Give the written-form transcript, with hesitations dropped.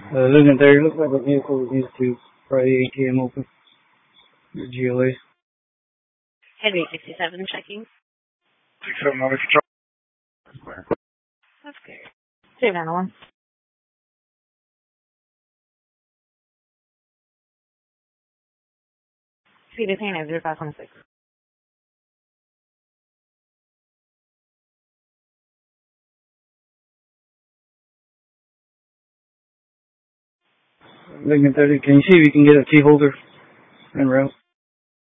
Looking there, looks like the vehicle was used to pry the ATM open. The GLA. Heavy 67 checking. 67 over control. That's good. 291. See the pain of 0526. Looking at that, can you see if you can get a key holder en route?